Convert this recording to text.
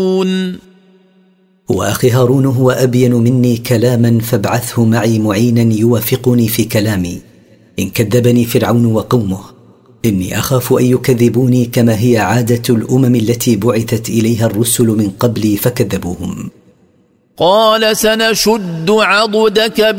وأخي هارون هو أبين مني كلاما فابعثه معي معينا يوافقني في كلامي إن كذبني فرعون وقومه، إني أخاف أن يكذبوني كما هي عادة الأمم التي بعثت إليها الرسل من قبلي فكذبوهم. قال سنشد عضدك